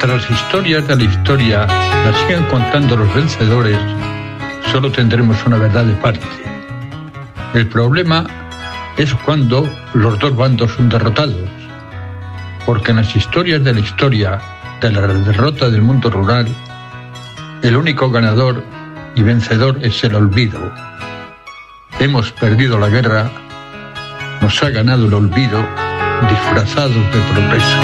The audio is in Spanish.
Mientras historias de la historia las sigan contando los vencedores, solo tendremos una verdad de parte. El problema es cuando los dos bandos son derrotados, porque en las historias de la historia de la derrota del mundo rural, el único ganador y vencedor es el olvido. Hemos perdido la guerra, nos ha ganado el olvido, disfrazados de progreso.